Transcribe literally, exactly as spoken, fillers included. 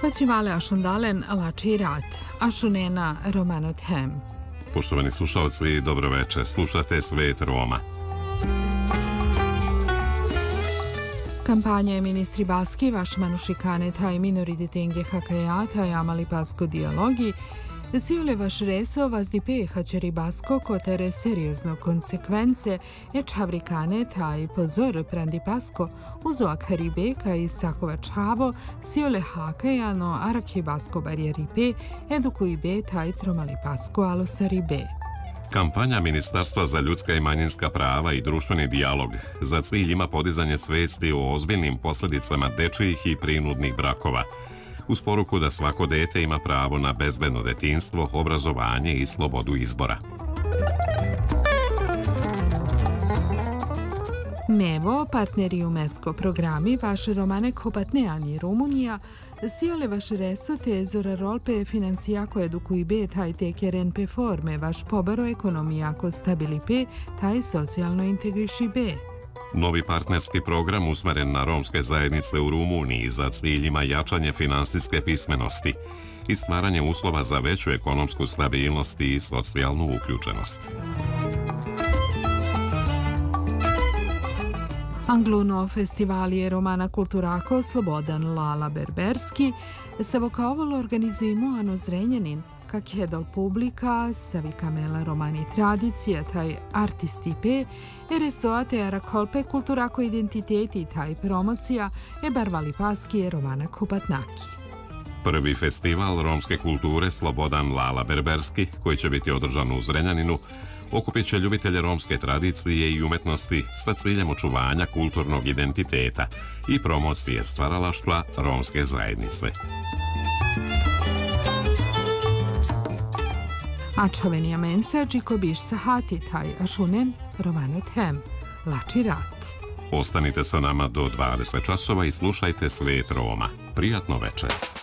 Facimale Ašundalen Lači rat, Ašunena Romanot Hem. Poštovani slušalci, dobro večer. Slušate Svet Roma. Kampanja je ministri Baski, vaš manušikane taj minoridi tenge hakajata i amali pasko dijalogi, siole vaš reso vas dipe hačeri basko kotere seriozno konsekvence e čavrikane taj pozor prandi pasko uzo akaribeka i sakova čavo siole hakajano araki basko barijeripe edukuji be taj tromali pasko alo saribe. Kampanja Ministarstva za ljudska i manjinska prava i društveni dijalog za cilj ima podizanje svesti o ozbiljnim posljedicama dečijih i prinudnih brakova, uz poruku da svako dete ima pravo na bezbedno detinjstvo, obrazovanje i slobodu izbora. Nevo, partneri UNESCO programi vaše romane Kopatneani Rumunija, siole vaš reso te zora rolpe finansijako edukuji be taj tekeren pe forme vaš pobaro ekonomijako stabili pe taj socijalno integriši be. Novi partnerski program usmeren na romske zajednice u Rumuniji za cilj ima jačanje finansijske pismenosti i stvaranje uslova za veću ekonomsku stabilnost i socijalnu uključenost. Angluno festivalije romana Kulturako Slobodan Lala Berberski se vokaovalo organizujemo ano Zrenjanin, kak hedal publika, savi kamela romani tradicija, taj artisti pe, e resoate arakolpe kulturako identiteti, taj promocija, e barvali paski je romana Kopatnaki. Prvi festival romske kulture Slobodan Lala Berberski, koji će biti održan u Zrenjaninu, okupit će ljubitelje romske tradicije i umetnosti sa ciljem očuvanja kulturnog identiteta i promocije stvaralaštva romske zajednice. Ačavenija menca džiko biš sahati taj ašunen Romanot Hem, Lači rat. Ostanite sa nama do dvadeset časova i slušajte Svet Roma. Prijatno večer.